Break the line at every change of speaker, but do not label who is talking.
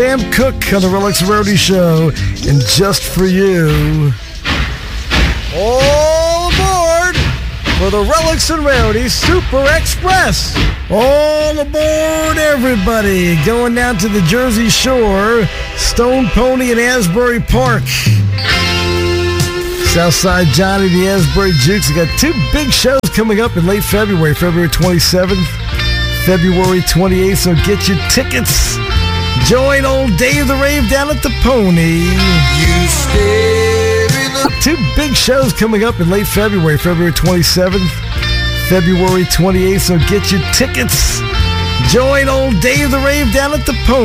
Sam Cook on the Relics Roadie Show, and just for you, all aboard for the Relics and Rowdies Super Express. All aboard, everybody, going down to the Jersey Shore, Stone Pony and Asbury Park. Southside Johnny, the Asbury Jukes. We got two big shows coming up in late February, February 27th, February 28th, so get your tickets. Join old Dave the Rave down at the Pony.
You stare in the...
Two big shows coming up in late February, February 27th, February 28th, so get your tickets. Join old Dave the Rave down at the Pony.